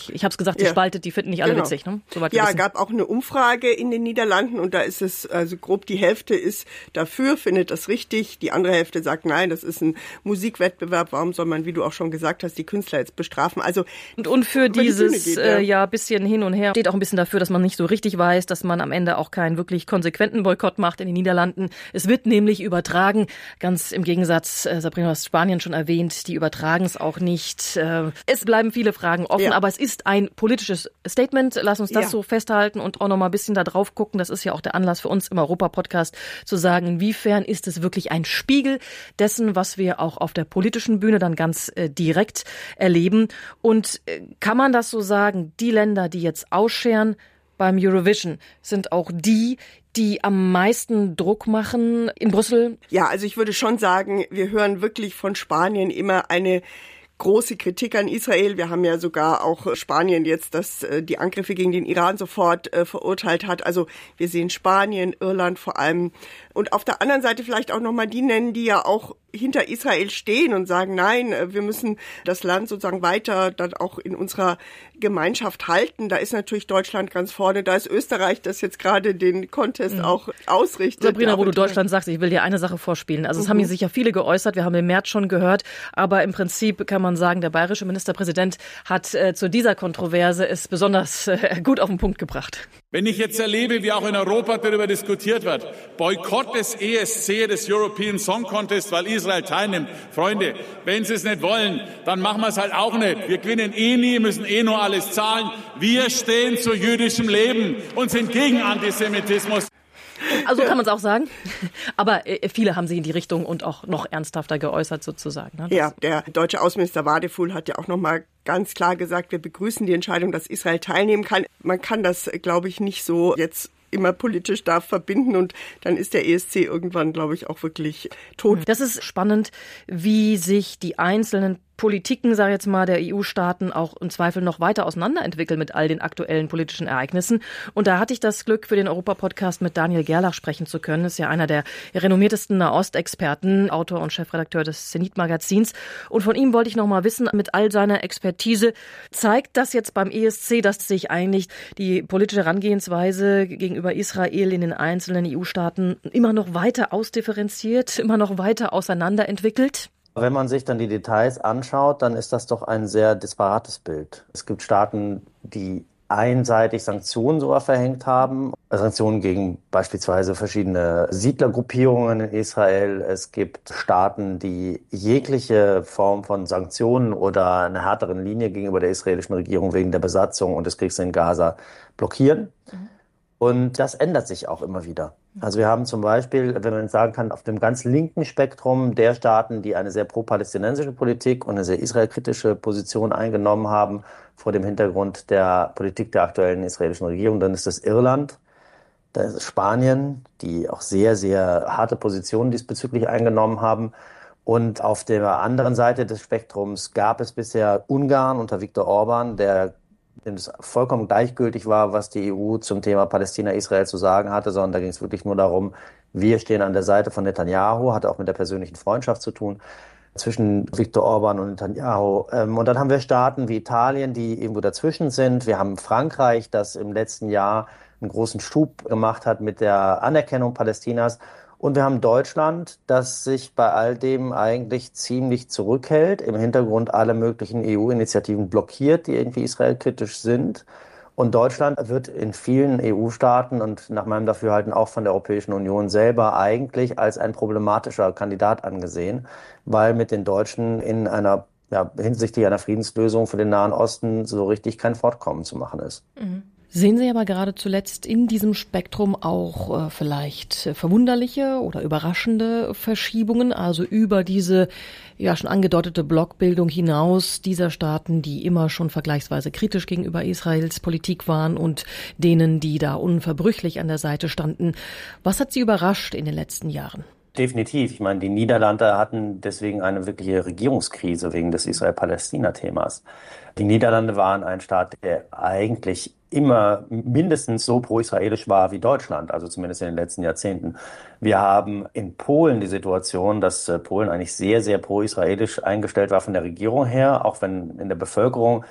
nicht, ich habe es gesagt, die spaltet, die finden nicht alle witzig. Ne? Ja, gab auch eine Umfrage in den Niederlanden und da ist es, also grob die Hälfte ist dafür, findet das richtig, die andere Hälfte sagt, nein, das ist ein Musikwettbewerb, warum soll man, wie du auch schon gesagt hast, die Künstler jetzt bestrafen? Also und für dieses bisschen hin und her steht auch ein bisschen dafür, dass man nicht so richtig weiß, dass man am Ende auch keinen wirklich konsequenten Boykott macht in den Niederlanden. Es wird nämlich übertragen, ganz im Gegensatz, Sabrina, du hast Spanien schon erwähnt, die übertragen es auch nicht. Es bleiben viele Fragen offen, aber es ist ein politisches Statement. Lass uns das so festhalten und auch noch mal ein bisschen da drauf gucken. Das ist ja auch der Anlass für uns im Europa-Podcast zu sagen, inwiefern ist es wirklich ein Spiegel dessen, was wir auch auf der politischen Bühne dann ganz direkt erleben. Und kann man das so sagen, die Länder, die jetzt ausscheren beim Eurovision, sind auch die am meisten Druck machen in Brüssel? Ja, also ich würde schon sagen, wir hören wirklich von Spanien immer eine große Kritik an Israel. Wir haben ja sogar auch Spanien jetzt, das die Angriffe gegen den Iran sofort verurteilt hat. Also wir sehen Spanien, Irland vor allem. Und auf der anderen Seite vielleicht auch nochmal die nennen, die ja auch hinter Israel stehen und sagen, nein, wir müssen das Land sozusagen weiter dann auch in unserer Gemeinschaft halten. Da ist natürlich Deutschland ganz vorne. Da ist Österreich, das jetzt gerade den Contest auch ausrichtet. Sabrina, wo du Deutschland sagst, ich will dir eine Sache vorspielen. Also es haben hier sicher viele geäußert, wir haben im März schon gehört, aber im Prinzip kann man sagen, der bayerische Ministerpräsident hat zu dieser Kontroverse es besonders gut auf den Punkt gebracht. Wenn ich jetzt erlebe, wie auch in Europa darüber diskutiert wird, Boykott des ESC, des European Song Contest, weil Israel teilnimmt. Freunde, wenn Sie es nicht wollen, dann machen wir es halt auch nicht. Wir gewinnen nie, müssen nur alles zahlen. Wir stehen zu jüdischem Leben und sind gegen Antisemitismus. Also kann man es auch sagen. Aber viele haben sich in die Richtung und auch noch ernsthafter geäußert sozusagen. Ne? Ja, der deutsche Außenminister Wadefuhl hat ja auch nochmal ganz klar gesagt, wir begrüßen die Entscheidung, dass Israel teilnehmen kann. Man kann das, glaube ich, nicht so jetzt immer politisch da verbinden und dann ist der ESC irgendwann, glaube ich, auch wirklich tot. Das ist spannend, wie sich die einzelnen Politiken, sage ich jetzt mal, der EU-Staaten auch im Zweifel noch weiter auseinanderentwickeln mit all den aktuellen politischen Ereignissen. Und da hatte ich das Glück, für den Europa-Podcast mit Daniel Gerlach sprechen zu können. Ist ja einer der renommiertesten Nahostexperten, Autor und Chefredakteur des Zenit-Magazins. Und von ihm wollte ich noch mal wissen, mit all seiner Expertise, zeigt das jetzt beim ESC, dass sich eigentlich die politische Herangehensweise gegenüber Israel in den einzelnen EU-Staaten immer noch weiter ausdifferenziert, immer noch weiter auseinanderentwickelt? Wenn man sich dann die Details anschaut, dann ist das doch ein sehr disparates Bild. Es gibt Staaten, die einseitig Sanktionen sogar verhängt haben. Sanktionen gegen beispielsweise verschiedene Siedlergruppierungen in Israel. Es gibt Staaten, die jegliche Form von Sanktionen oder einer härteren Linie gegenüber der israelischen Regierung wegen der Besatzung und des Kriegs in Gaza blockieren. Und das ändert sich auch immer wieder. Also wir haben zum Beispiel, wenn man sagen kann, auf dem ganz linken Spektrum der Staaten, die eine sehr pro-palästinensische Politik und eine sehr israelkritische Position eingenommen haben, vor dem Hintergrund der Politik der aktuellen israelischen Regierung, dann ist das Irland, da ist es Spanien, die auch sehr, sehr harte Positionen diesbezüglich eingenommen haben. Und auf der anderen Seite des Spektrums gab es bisher Ungarn unter Viktor Orban, dem es vollkommen gleichgültig war, was die EU zum Thema Palästina-Israel zu sagen hatte, sondern da ging es wirklich nur darum, wir stehen an der Seite von Netanyahu, hatte auch mit der persönlichen Freundschaft zu tun zwischen Viktor Orban und Netanyahu. Und dann haben wir Staaten wie Italien, die irgendwo dazwischen sind. Wir haben Frankreich, das im letzten Jahr einen großen Schub gemacht hat mit der Anerkennung Palästinas. Und wir haben Deutschland, das sich bei all dem eigentlich ziemlich zurückhält, im Hintergrund alle möglichen EU-Initiativen blockiert, die irgendwie israelkritisch sind. Und Deutschland wird in vielen EU-Staaten und nach meinem Dafürhalten auch von der Europäischen Union selber eigentlich als ein problematischer Kandidat angesehen, weil mit den Deutschen in einer hinsichtlich einer Friedenslösung für den Nahen Osten so richtig kein Fortkommen zu machen ist. Mhm. Sehen Sie aber gerade zuletzt in diesem Spektrum auch vielleicht verwunderliche oder überraschende Verschiebungen, also über diese ja schon angedeutete Blockbildung hinaus dieser Staaten, die immer schon vergleichsweise kritisch gegenüber Israels Politik waren und denen, die da unverbrüchlich an der Seite standen. Was hat Sie überrascht in den letzten Jahren? Definitiv. Ich meine, die Niederlande hatten deswegen eine wirkliche Regierungskrise wegen des Israel-Palästina-Themas. Die Niederlande waren ein Staat, der eigentlich immer mindestens so pro-israelisch war wie Deutschland, also zumindest in den letzten Jahrzehnten. Wir haben in Polen die Situation, dass Polen eigentlich sehr, sehr pro-israelisch eingestellt war von der Regierung her, auch wenn in der Bevölkerung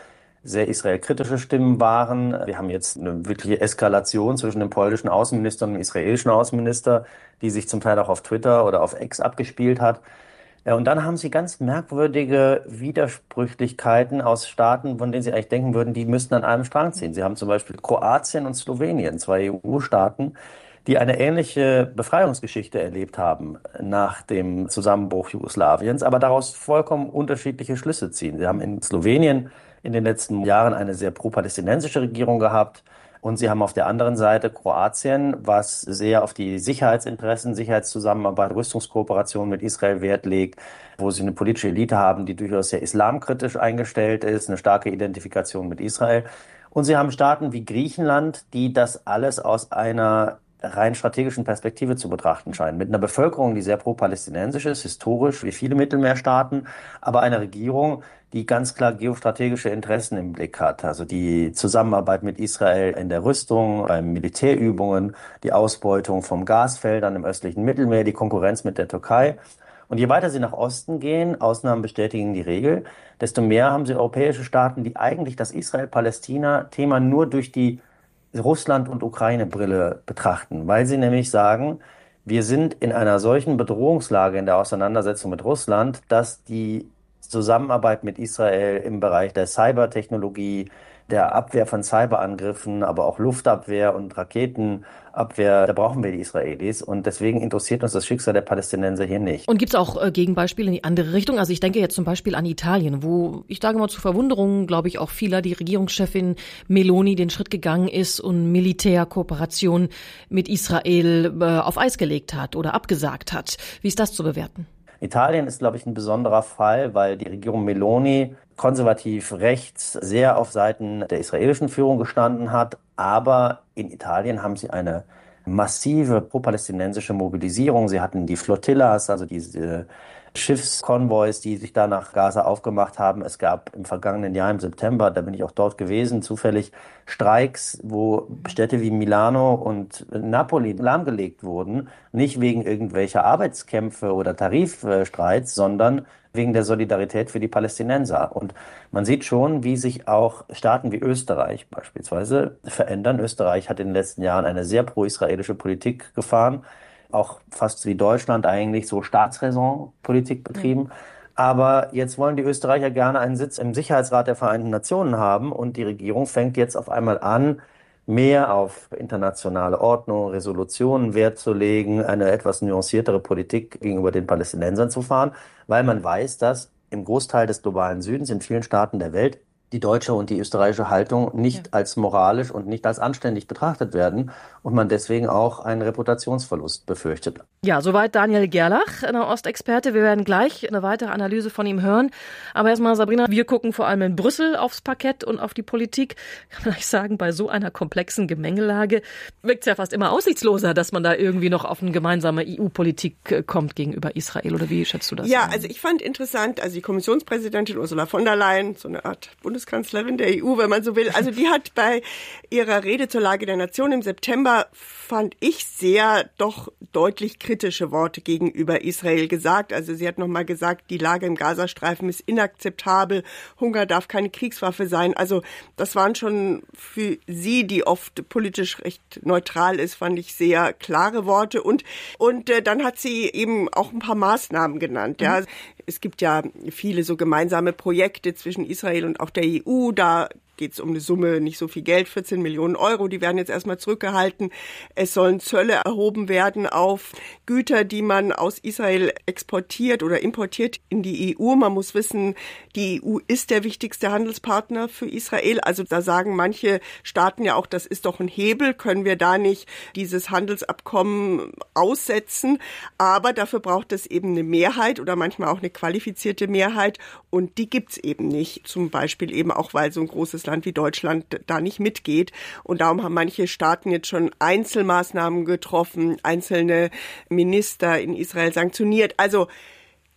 sehr israelkritische Stimmen waren. Wir haben jetzt eine wirkliche Eskalation zwischen dem polnischen Außenminister und dem israelischen Außenminister, die sich zum Teil auch auf Twitter oder auf X abgespielt hat. Und dann haben sie ganz merkwürdige Widersprüchlichkeiten aus Staaten, von denen sie eigentlich denken würden, die müssten an einem Strang ziehen. Sie haben zum Beispiel Kroatien und Slowenien, 2 EU-Staaten, die eine ähnliche Befreiungsgeschichte erlebt haben nach dem Zusammenbruch Jugoslawiens, aber daraus vollkommen unterschiedliche Schlüsse ziehen. Sie haben in Slowenien in den letzten Jahren eine sehr pro-palästinensische Regierung gehabt. Und sie haben auf der anderen Seite Kroatien, was sehr auf die Sicherheitsinteressen, Sicherheitszusammenarbeit, Rüstungskooperation mit Israel Wert legt, wo sie eine politische Elite haben, die durchaus sehr islamkritisch eingestellt ist, eine starke Identifikation mit Israel. Und sie haben Staaten wie Griechenland, die das alles aus einer rein strategischen Perspektive zu betrachten scheinen. Mit einer Bevölkerung, die sehr pro-palästinensisch ist, historisch wie viele Mittelmeerstaaten, aber eine Regierung, die ganz klar geostrategische Interessen im Blick hat. Also die Zusammenarbeit mit Israel in der Rüstung, bei Militärübungen, die Ausbeutung von Gasfeldern im östlichen Mittelmeer, die Konkurrenz mit der Türkei. Und je weiter sie nach Osten gehen, Ausnahmen bestätigen die Regel, desto mehr haben sie europäische Staaten, die eigentlich das Israel-Palästina-Thema nur durch die Russland- und Ukraine-Brille betrachten, weil sie nämlich sagen, wir sind in einer solchen Bedrohungslage in der Auseinandersetzung mit Russland, dass die Zusammenarbeit mit Israel im Bereich der Cybertechnologie, der Abwehr von Cyberangriffen, aber auch Luftabwehr und Raketenabwehr, da brauchen wir die Israelis. Und deswegen interessiert uns das Schicksal der Palästinenser hier nicht. Und gibt es auch Gegenbeispiele in die andere Richtung? Also ich denke jetzt zum Beispiel an Italien, wo ich sage mal zur Verwunderung, glaube ich, auch vieler die Regierungschefin Meloni den Schritt gegangen ist und Militärkooperation mit Israel auf Eis gelegt hat oder abgesagt hat. Wie ist das zu bewerten? Italien ist, glaube ich, ein besonderer Fall, weil die Regierung Meloni konservativ rechts sehr auf Seiten der israelischen Führung gestanden hat. Aber in Italien haben sie eine massive pro-palästinensische Mobilisierung. Sie hatten die Flotillas, also diese Schiffskonvois, die sich da nach Gaza aufgemacht haben. Es gab im vergangenen Jahr im September, da bin ich auch dort gewesen, zufällig Streiks, wo Städte wie Milano und Napoli lahmgelegt wurden. Nicht wegen irgendwelcher Arbeitskämpfe oder Tarifstreits, sondern wegen der Solidarität für die Palästinenser. Und man sieht schon, wie sich auch Staaten wie Österreich beispielsweise verändern. Österreich hat in den letzten Jahren eine sehr pro-israelische Politik gefahren, auch fast wie Deutschland eigentlich so Staatsräson-Politik betrieben. Aber jetzt wollen die Österreicher gerne einen Sitz im Sicherheitsrat der Vereinten Nationen haben und die Regierung fängt jetzt auf einmal an, mehr auf internationale Ordnung, Resolutionen Wert zu legen, eine etwas nuanciertere Politik gegenüber den Palästinensern zu fahren, weil man weiß, dass im Großteil des globalen Südens, in vielen Staaten der Welt, die deutsche und die österreichische Haltung nicht als moralisch und nicht als anständig betrachtet werden und man deswegen auch einen Reputationsverlust befürchtet. Ja, soweit Daniel Gerlach, Nahostexperte. Wir werden gleich eine weitere Analyse von ihm hören. Aber erstmal, Sabrina, wir gucken vor allem in Brüssel aufs Parkett und auf die Politik. Kann man sagen, bei so einer komplexen Gemengelage wirkt es ja fast immer aussichtsloser, dass man da irgendwie noch auf eine gemeinsame EU-Politik kommt gegenüber Israel. Oder wie schätzt du das? Ja, also ich fand interessant, also die Kommissionspräsidentin Ursula von der Leyen, so eine Art Bundeskanzlerin der EU, wenn man so will, also die hat bei ihrer Rede zur Lage der Nation im September, fand ich, sehr doch deutlich kritische Worte gegenüber Israel gesagt. Also sie hat nochmal gesagt, die Lage im Gazastreifen ist inakzeptabel, Hunger darf keine Kriegswaffe sein. Also das waren schon für sie, die oft politisch recht neutral ist, fand ich sehr klare Worte. Und dann hat sie eben auch ein paar Maßnahmen genannt. Ja. Es gibt ja viele so gemeinsame Projekte zwischen Israel und auch der EU. Da geht es um eine Summe, nicht so viel Geld, 14 Millionen Euro. Die werden jetzt erstmal zurückgehalten. Es sollen Zölle erhoben werden auf Güter, die man aus Israel exportiert oder importiert in die EU. Man muss wissen, die EU ist der wichtigste Handelspartner für Israel. Also da sagen manche Staaten ja auch, das ist doch ein Hebel. Können wir da nicht dieses Handelsabkommen aussetzen? Aber dafür braucht es eben eine Mehrheit oder manchmal auch eine qualifizierte Mehrheit. Und die gibt's eben nicht. Zum Beispiel eben auch, weil so ein großes Land wie Deutschland da nicht mitgeht. Und darum haben manche Staaten jetzt schon Einzelmaßnahmen getroffen, einzelne Minister in Israel sanktioniert. Also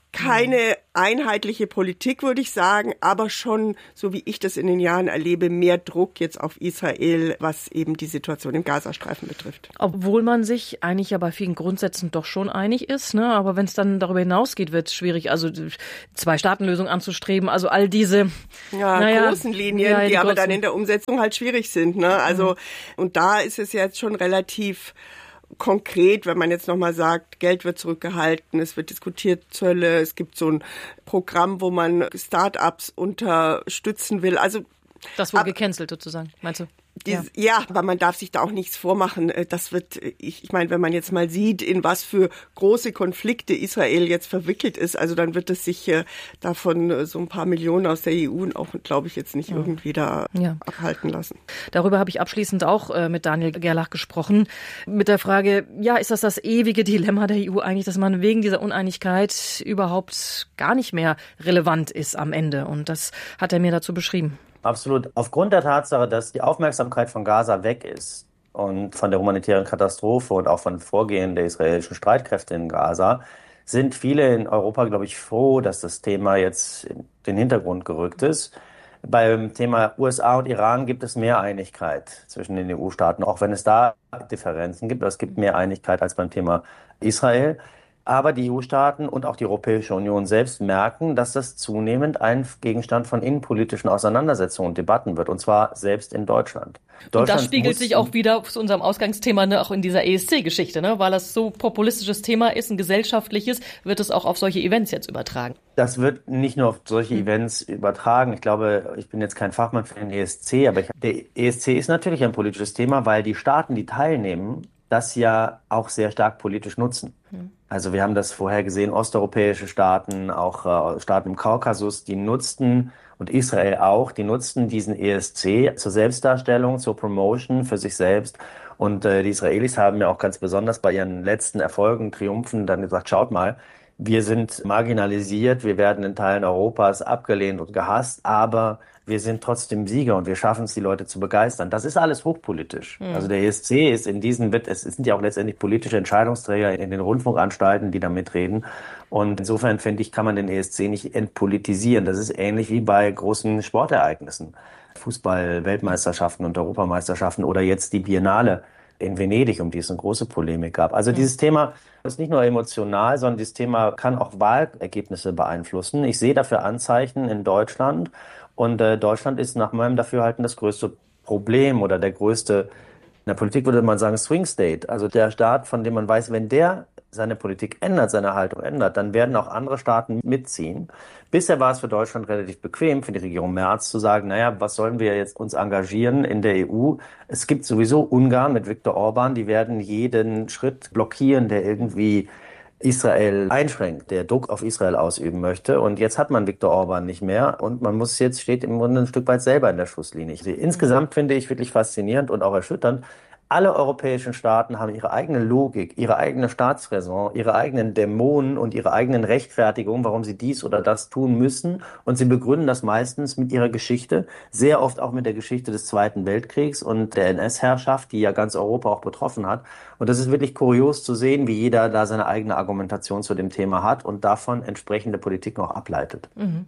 keine einheitliche Politik, würde ich sagen, aber schon, so wie ich das in den Jahren erlebe, mehr Druck jetzt auf Israel, was eben die Situation im Gazastreifen betrifft. Obwohl man sich eigentlich ja bei vielen Grundsätzen doch schon einig ist, ne? Aber wenn es dann darüber hinausgeht, wird es schwierig, also Zwei-Staaten-Lösung anzustreben, also all diese großen Linien, die aber dann in der Umsetzung halt schwierig sind, ne? Also und da ist es jetzt schon relativ konkret, wenn man jetzt nochmal sagt, Geld wird zurückgehalten, es wird diskutiert, Zölle, es gibt so ein Programm, wo man Start-ups unterstützen will. Also das wurde gecancelt sozusagen, meinst du? Ja, aber man darf sich da auch nichts vormachen. Das wird, ich meine, wenn man jetzt mal sieht, in was für große Konflikte Israel jetzt verwickelt ist, also dann wird es sich davon so ein paar Millionen aus der EU auch, glaube ich, jetzt nicht irgendwie da abhalten lassen. Darüber habe ich abschließend auch mit Daniel Gerlach gesprochen, mit der Frage, ist das ewige Dilemma der EU eigentlich, dass man wegen dieser Uneinigkeit überhaupt gar nicht mehr relevant ist am Ende? Und das hat er mir dazu beschrieben. Absolut. Aufgrund der Tatsache, dass die Aufmerksamkeit von Gaza weg ist und von der humanitären Katastrophe und auch von Vorgehen der israelischen Streitkräfte in Gaza, sind viele in Europa, glaube ich, froh, dass das Thema jetzt in den Hintergrund gerückt ist. Beim Thema USA und Iran gibt es mehr Einigkeit zwischen den EU-Staaten, auch wenn es da Differenzen gibt. Es gibt mehr Einigkeit als beim Thema Israel. Aber die EU-Staaten und auch die Europäische Union selbst merken, dass das zunehmend ein Gegenstand von innenpolitischen Auseinandersetzungen und Debatten wird, und zwar selbst in Deutschland. Und das spiegelt sich auch wieder zu unserem Ausgangsthema, ne, auch in dieser ESC-Geschichte, ne, weil das so populistisches Thema ist, ein gesellschaftliches, wird es auch auf solche Events jetzt übertragen. Das wird nicht nur auf solche Events übertragen. Ich glaube, ich bin jetzt kein Fachmann für den ESC, aber der ESC ist natürlich ein politisches Thema, weil die Staaten, die teilnehmen, das ja auch sehr stark politisch nutzen. Also wir haben das vorher gesehen, osteuropäische Staaten, auch Staaten im Kaukasus, die nutzten, und Israel auch, die nutzten diesen ESC zur Selbstdarstellung, zur Promotion für sich selbst. Und die Israelis haben ja auch ganz besonders bei ihren letzten Erfolgen, Triumphen dann gesagt, schaut mal, wir sind marginalisiert, wir werden in Teilen Europas abgelehnt und gehasst, aber wir sind trotzdem Sieger und wir schaffen es, die Leute zu begeistern. Das ist alles hochpolitisch. Also der ESC ist es sind ja auch letztendlich politische Entscheidungsträger in den Rundfunkanstalten, die da mitreden. Und insofern finde ich, kann man den ESC nicht entpolitisieren. Das ist ähnlich wie bei großen Sportereignissen. Fußball-Weltmeisterschaften und Europameisterschaften oder jetzt die Biennale in Venedig, um die es eine große Polemik gab. Also dieses Thema ist nicht nur emotional, sondern dieses Thema kann auch Wahlergebnisse beeinflussen. Ich sehe dafür Anzeichen in Deutschland. Und Deutschland ist nach meinem Dafürhalten das größte Problem oder der größte, in der Politik würde man sagen, Swing State. Also der Staat, von dem man weiß, wenn der seine Politik ändert, seine Haltung ändert, dann werden auch andere Staaten mitziehen. Bisher war es für Deutschland relativ bequem, für die Regierung Merz zu sagen, was sollen wir jetzt uns engagieren in der EU? Es gibt sowieso Ungarn mit Viktor Orban, die werden jeden Schritt blockieren, der irgendwie Israel einschränkt, der Druck auf Israel ausüben möchte. Und jetzt hat man Viktor Orban nicht mehr und steht im Grunde ein Stück weit selber in der Schusslinie. Insgesamt finde ich wirklich faszinierend und auch erschütternd. Alle europäischen Staaten haben ihre eigene Logik, ihre eigene Staatsräson, ihre eigenen Dämonen und ihre eigenen Rechtfertigungen, warum sie dies oder das tun müssen. Und sie begründen das meistens mit ihrer Geschichte, sehr oft auch mit der Geschichte des Zweiten Weltkriegs und der NS-Herrschaft, die ja ganz Europa auch betroffen hat. Und das ist wirklich kurios zu sehen, wie jeder da seine eigene Argumentation zu dem Thema hat und davon entsprechende Politik auch ableitet. Mhm.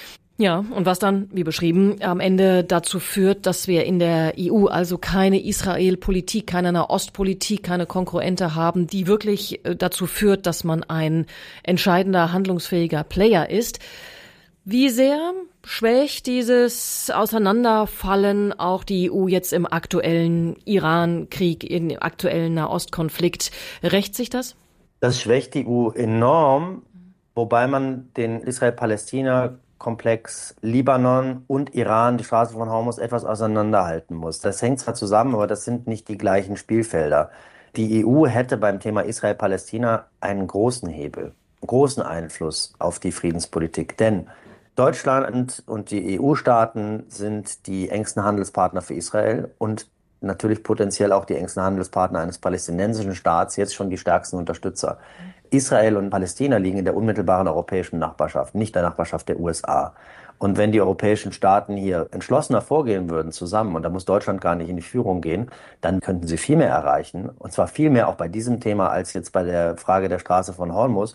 Ja, und was dann, wie beschrieben, am Ende dazu führt, dass wir in der EU also keine Israel-Politik, keine Nahostpolitik, keine Konkurrente haben, die wirklich dazu führt, dass man ein entscheidender, handlungsfähiger Player ist. Wie sehr schwächt dieses Auseinanderfallen auch die EU jetzt im aktuellen Iran-Krieg, im aktuellen Nahostkonflikt? Rächt sich das? Das schwächt die EU enorm, wobei man den Israel-Palästina-Komplex Libanon und Iran, die Straße von Hormuz, etwas auseinanderhalten muss. Das hängt zwar zusammen, aber das sind nicht die gleichen Spielfelder. Die EU hätte beim Thema Israel-Palästina einen großen Hebel, großen Einfluss auf die Friedenspolitik. Denn Deutschland und die EU-Staaten sind die engsten Handelspartner für Israel und natürlich potenziell auch die engsten Handelspartner eines palästinensischen Staats, jetzt schon die stärksten Unterstützer. Israel und Palästina liegen in der unmittelbaren europäischen Nachbarschaft, nicht der Nachbarschaft der USA. Und wenn die europäischen Staaten hier entschlossener vorgehen würden zusammen, und da muss Deutschland gar nicht in die Führung gehen, dann könnten sie viel mehr erreichen. Und zwar viel mehr auch bei diesem Thema als jetzt bei der Frage der Straße von Hormuz.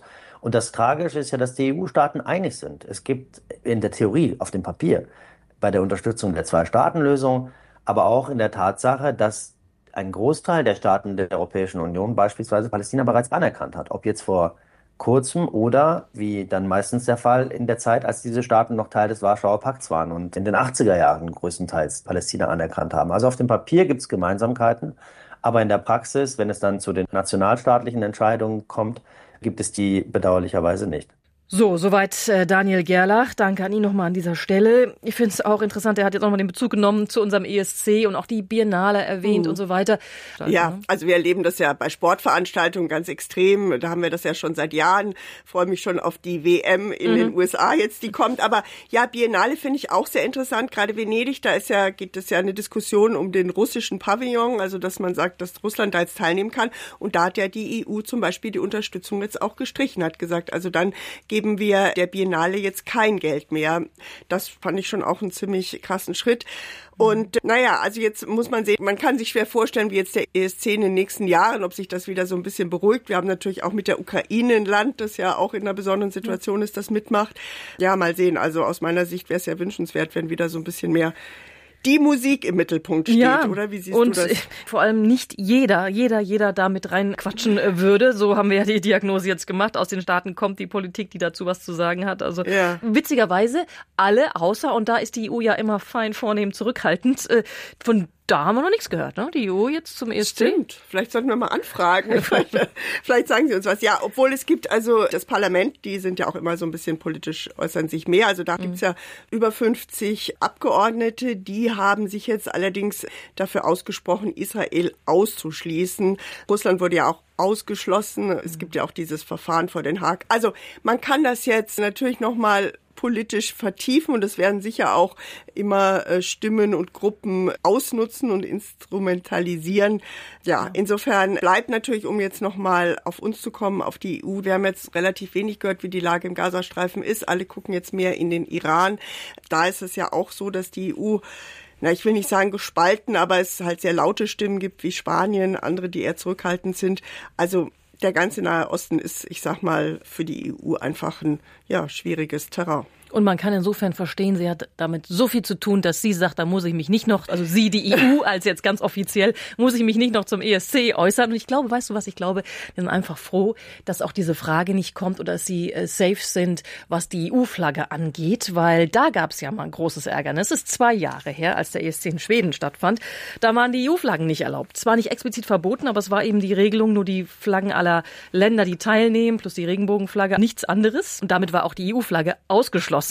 Und das Tragische ist ja, dass die EU-Staaten einig sind. Es gibt in der Theorie, auf dem Papier, bei der Unterstützung der Zwei-Staaten-Lösung, aber auch in der Tatsache, dass ein Großteil der Staaten der Europäischen Union beispielsweise Palästina bereits anerkannt hat. Ob jetzt vor kurzem oder, wie dann meistens der Fall, in der Zeit, als diese Staaten noch Teil des Warschauer Pakts waren und in den 80er Jahren größtenteils Palästina anerkannt haben. Also auf dem Papier gibt es Gemeinsamkeiten, aber in der Praxis, wenn es dann zu den nationalstaatlichen Entscheidungen kommt, gibt es die bedauerlicherweise nicht. So, soweit Daniel Gerlach. Danke an ihn nochmal an dieser Stelle. Ich finde es auch interessant, er hat jetzt nochmal den Bezug genommen zu unserem ESC und auch die Biennale erwähnt und so weiter. Ja, also wir erleben das ja bei Sportveranstaltungen ganz extrem. Da haben wir das ja schon seit Jahren. Ich freue mich schon auf die WM in den USA jetzt, die kommt. Aber ja, Biennale finde ich auch sehr interessant. Gerade Venedig, da gibt es ja eine Diskussion um den russischen Pavillon, also dass man sagt, dass Russland da jetzt teilnehmen kann. Und da hat ja die EU zum Beispiel die Unterstützung jetzt auch gestrichen, hat gesagt, also dann geben wir der Biennale jetzt kein Geld mehr. Das fand ich schon auch einen ziemlich krassen Schritt. Und naja, also jetzt muss man sehen, man kann sich schwer vorstellen, wie jetzt der ESC in den nächsten Jahren, ob sich das wieder so ein bisschen beruhigt. Wir haben natürlich auch mit der Ukraine ein Land, das ja auch in einer besonderen Situation ist, das mitmacht. Ja, mal sehen. Also aus meiner Sicht wäre es ja wünschenswert, wenn wieder so ein bisschen mehr die Musik im Mittelpunkt steht, ja, oder? Wie siehst du das? Und vor allem nicht jeder da mit reinquatschen würde. So haben wir ja die Diagnose jetzt gemacht. Aus den Staaten kommt die Politik, die dazu was zu sagen hat. Also witzigerweise alle, außer, und da ist die EU ja immer fein, vornehm, zurückhaltend, von da haben wir noch nichts gehört, ne? Die EU jetzt zum ESC. Stimmt. Vielleicht sollten wir mal anfragen. Vielleicht sagen sie uns was. Ja, obwohl es gibt also das Parlament, die sind ja auch immer so ein bisschen politisch, äußern sich mehr. Also da gibt's ja über 50 Abgeordnete. Die haben sich jetzt allerdings dafür ausgesprochen, Israel auszuschließen. Russland wurde ja auch ausgeschlossen. Es gibt ja auch dieses Verfahren vor Den Haag. Also man kann das jetzt natürlich nochmal politisch vertiefen und es werden sicher auch immer Stimmen und Gruppen ausnutzen und instrumentalisieren. Ja, insofern bleibt natürlich, um jetzt nochmal auf uns zu kommen, auf die EU. Wir haben jetzt relativ wenig gehört, wie die Lage im Gazastreifen ist. Alle gucken jetzt mehr in den Iran. Da ist es ja auch so, dass die EU, ich will nicht sagen gespalten, aber es halt sehr laute Stimmen gibt wie Spanien, andere, die eher zurückhaltend sind. Also der ganze Nahe Osten ist, ich sag mal, für die EU einfach ein schwieriges Terrain. Und man kann insofern verstehen, sie hat damit so viel zu tun, dass sie sagt, da muss ich mich nicht noch, also sie, die EU, als jetzt ganz offiziell, muss ich mich nicht noch zum ESC äußern. Und ich glaube, weißt du was, ich glaube, wir sind einfach froh, dass auch diese Frage nicht kommt oder dass sie safe sind, was die EU-Flagge angeht, weil da gab es ja mal ein großes Ärgernis. Es ist 2 Jahre her, als der ESC in Schweden stattfand. Da waren die EU-Flaggen nicht erlaubt. Zwar nicht explizit verboten, aber es war eben die Regelung, nur die Flaggen aller Länder, die teilnehmen, plus die Regenbogenflagge, nichts anderes. Und damit war auch die EU-Flagge ausgeschlossen.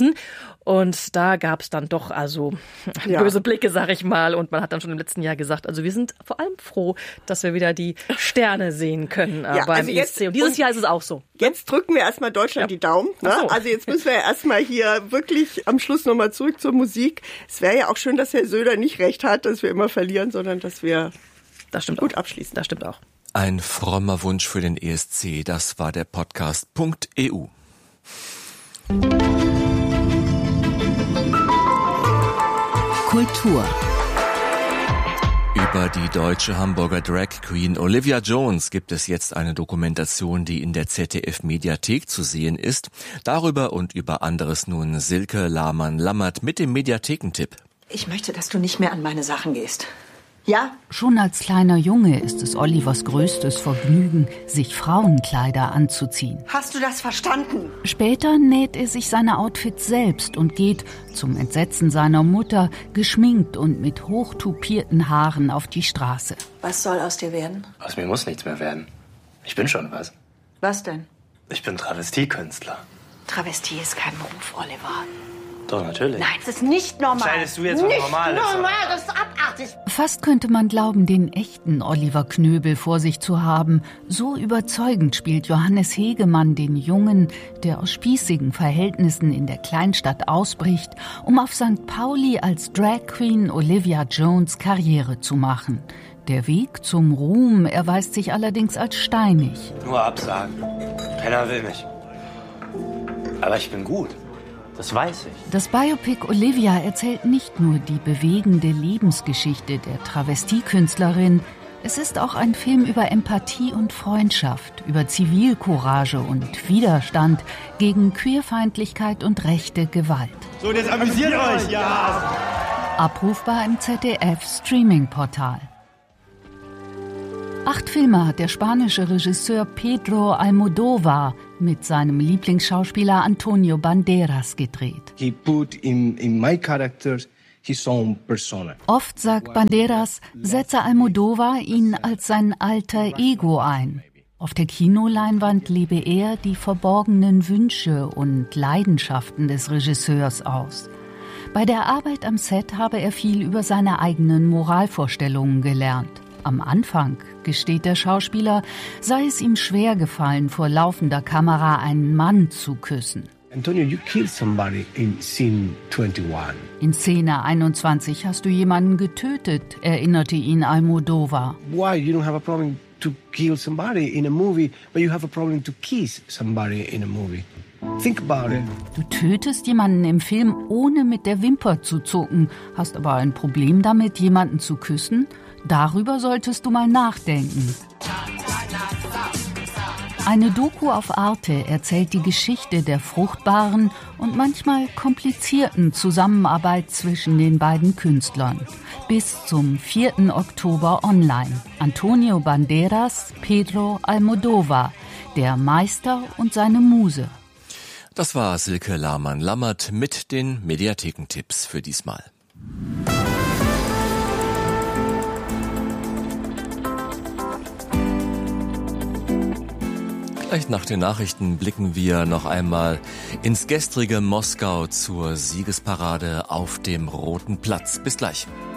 Und da gab es dann doch böse Blicke, sag ich mal. Und man hat dann schon im letzten Jahr gesagt, also wir sind vor allem froh, dass wir wieder die Sterne sehen können beim ESC. Und dieses Jahr ist es auch so. Jetzt drücken wir erstmal Deutschland die Daumen. Ne? So. Also jetzt müssen wir ja erstmal hier wirklich am Schluss nochmal zurück zur Musik. Es wäre ja auch schön, dass Herr Söder nicht recht hat, dass wir immer verlieren, sondern dass wir gut abschließen. Das stimmt auch. Ein frommer Wunsch für den ESC. Das war der Podcast.eu. Kultur. Über die deutsche Hamburger Drag Queen Olivia Jones gibt es jetzt eine Dokumentation, die in der ZDF-Mediathek zu sehen ist. Darüber und über anderes nun Silke Lahmann-Lammert mit dem Mediathekentipp. Ich möchte, dass du nicht mehr an meine Sachen gehst. Ja? Schon als kleiner Junge ist es Olivers größtes Vergnügen, sich Frauenkleider anzuziehen. Hast du das verstanden? Später näht er sich seine Outfits selbst und geht, zum Entsetzen seiner Mutter, geschminkt und mit hochtupierten Haaren auf die Straße. Was soll aus dir werden? Aus mir muss nichts mehr werden. Ich bin schon was. Was denn? Ich bin Travestiekünstler. Travestie ist kein Beruf, Oliver. Doch, natürlich. Nein, das ist nicht normal. Entscheidest du jetzt, was normal ist? Nicht normal, das ist abartig. Fast könnte man glauben, den echten Oliver Knöbel vor sich zu haben. So überzeugend spielt Johannes Hegemann den Jungen, der aus spießigen Verhältnissen in der Kleinstadt ausbricht, um auf St. Pauli als Drag Queen Olivia Jones Karriere zu machen. Der Weg zum Ruhm erweist sich allerdings als steinig. Nur Absagen. Keiner will mich. Aber ich bin gut. Das weiß ich. Das Biopic Olivia erzählt nicht nur die bewegende Lebensgeschichte der Travestiekünstlerin, Es ist auch ein Film über Empathie und Freundschaft, über Zivilcourage und Widerstand gegen Queerfeindlichkeit und rechte Gewalt. So, jetzt amüsiert euch! Ja! Abrufbar im ZDF-Streaming-Portal. 8 Filme hat der spanische Regisseur Pedro Almodóvar mit seinem Lieblingsschauspieler Antonio Banderas gedreht. He put in my characters his own persona. Oft sagt Banderas, setze Almodóvar ihn als sein alter Ego ein. Auf der Kinoleinwand lebe er die verborgenen Wünsche und Leidenschaften des Regisseurs aus. Bei der Arbeit am Set habe er viel über seine eigenen Moralvorstellungen gelernt. Am Anfang, gesteht der Schauspieler, sei es ihm schwer gefallen, vor laufender Kamera einen Mann zu küssen. Antonio, you killed somebody in scene 21. In Szene 21 hast du jemanden getötet, erinnerte ihn Almodóvar. Why you don't have a problem to kill somebody in a movie, but you have a problem to kiss somebody in a movie? Think about it. Du tötest jemanden im Film, ohne mit der Wimper zu zucken, hast aber ein Problem damit, jemanden zu küssen? Darüber solltest du mal nachdenken. Eine Doku auf Arte erzählt die Geschichte der fruchtbaren und manchmal komplizierten Zusammenarbeit zwischen den beiden Künstlern. Bis zum 4. Oktober online. Antonio Banderas, Pedro Almodóvar, der Meister und seine Muse. Das war Silke Lahmann-Lammert mit den Mediathekentipps für diesmal. Gleich nach den Nachrichten blicken wir noch einmal ins gestrige Moskau zur Siegesparade auf dem Roten Platz. Bis gleich.